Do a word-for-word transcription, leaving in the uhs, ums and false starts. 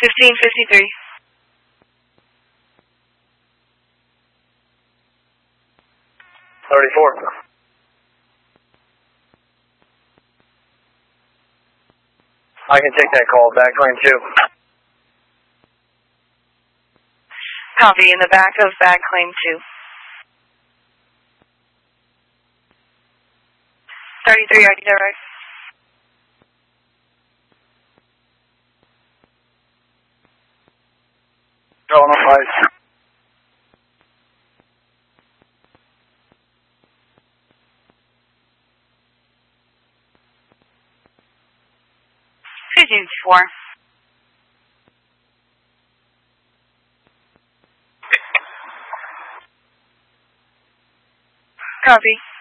fifteen fifty-three. thirty-four. I can take that call, back lane two. Copy, in the back of back lane two. thirty-three, I D that right? Going on ice. fifteen four. Copy.